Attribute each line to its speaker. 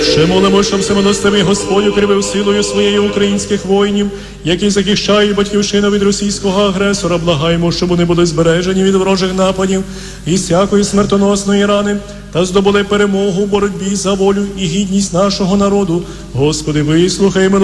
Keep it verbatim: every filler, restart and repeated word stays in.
Speaker 1: Ще молимо, щоб всемилостивий Господь укріпив силою своєю українських воїнів, які захищають батьківщину від російського агресора. Благаємо, щоб вони були збережені від ворожих нападів і всякої смертоносної рани, та здобули перемогу у боротьбі за волю і гідність нашого народу. Господи, вислухай